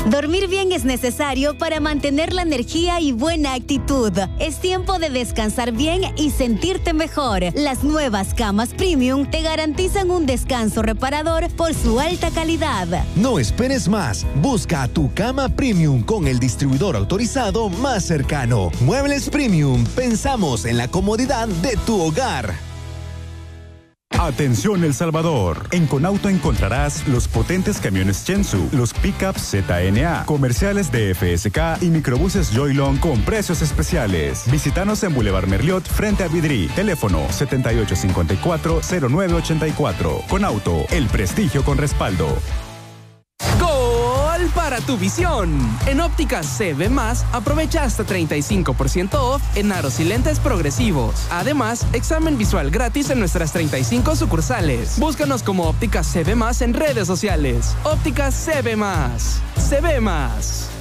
Dormir bien es necesario para mantener la energía y buena actitud. Es tiempo de descansar bien y sentirte mejor. Las nuevas camas Premium te garantizan un descanso reparador por su alta calidad. No esperes más. Busca tu cama Premium con el distribuidor autorizado más cercano. Muebles Premium. Pensamos en la comodidad de tu hogar. Atención El Salvador. En Conauto encontrarás los potentes camiones Chensu, los pickups ZNA, comerciales de FSK y microbuses Joylon con precios especiales. Visítanos en Boulevard Merliot frente a Vidri. Teléfono 7854-0984. Conauto, el prestigio con respaldo. ¡Gol para tu visión! En Ópticas CB+, aprovecha hasta 35% off en aros y lentes progresivos. Además, examen visual gratis en nuestras 35 sucursales. Búscanos como Ópticas CB+ en redes sociales. Ópticas CB+. CB+.